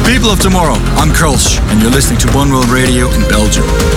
People of tomorrow, I'm Krulsh, and you're listening to One World Radio in Belgium.